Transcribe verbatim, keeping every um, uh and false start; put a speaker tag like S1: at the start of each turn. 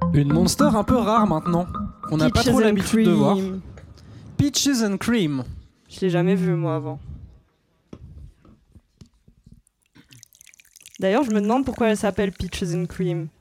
S1: Une monster un peu rare maintenant. On n'a pas
S2: Peaches
S1: trop
S2: and
S1: l'habitude de voir.
S2: cream.
S1: Peaches and Cream.
S2: Je l'ai jamais vu moi avant. D'ailleurs, je me demande pourquoi elle s'appelle Peaches and Cream.